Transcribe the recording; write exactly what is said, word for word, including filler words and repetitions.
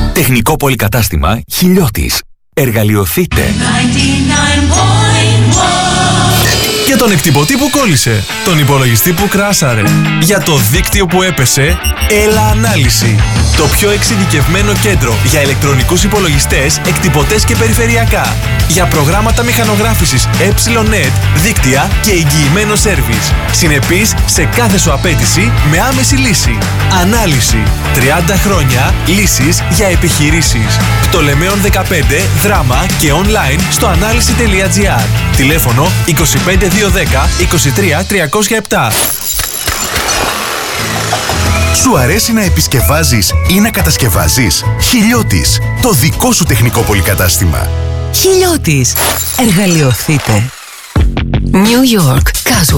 Τεχνικό πολυκατάστημα Χιλιώτης. Εργαλειοθείτε. Για τον εκτυπωτή που κόλλησε, τον υπολογιστή που κράσαρε, για το δίκτυο που έπεσε, έλα ανάλυση. Το πιο εξειδικευμένο κέντρο για ηλεκτρονικούς υπολογιστές, εκτυπωτές και περιφερειακά. Για προγράμματα μηχανογράφησης ε νετ, δίκτυα και εγγυημένο σέρβις. Συνεπής σε κάθε σου απέτηση με άμεση λύση. Ανάλυση. τριάντα χρόνια λύσεις για επιχειρήσεις. Πτολεμαίων δεκαπέντε, Δράμα και online στο ανάλυση τελεία τζι άρ. Τηλέφωνο είκοσι πέντε διακόσια δέκα είκοσι τρία τριακόσια επτά. Σου αρέσει να επισκευάζεις ή να κατασκευάζεις? Χιλιώτης, το δικό σου τεχνικό πολυκατάστημα. Χιλιώτης. Εργαλειοθείτε. New York Casual.